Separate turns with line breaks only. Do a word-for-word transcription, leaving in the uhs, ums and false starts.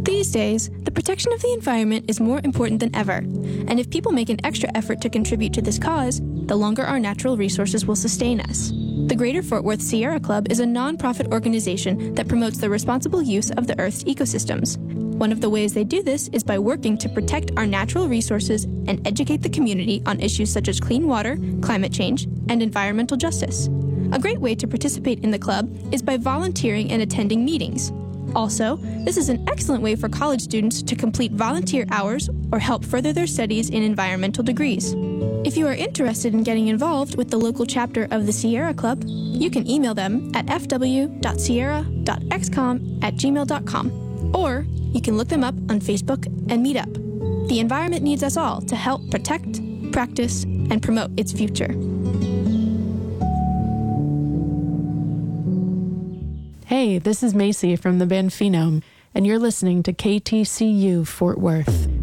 These days, the protection of the environment is more important than ever, and if people make an extra effort to contribute to this cause, the longer our natural resources will sustain us. The Greater Fort Worth Sierra Club is a non-profit organization that promotes the responsible use of the Earth's ecosystems. One of the ways they do this is by working to protect our natural resources and educate the community on issues such as clean water, climate change, and environmental justice. A great way to participate in the club is by volunteering and attending meetings. Also, this is an excellent way for college students to complete volunteer hours or help further their studies in environmental degrees. If you are interested in getting involved with the local chapter of the Sierra Club, you can email them at f w dot sierra dot x com at gmail dot com, or you can look them up on Facebook and Meetup. The environment needs us all to help protect, practice, and promote its future.
Hey, this is Macy from the band Phenome, and you're listening to K T C U Fort Worth.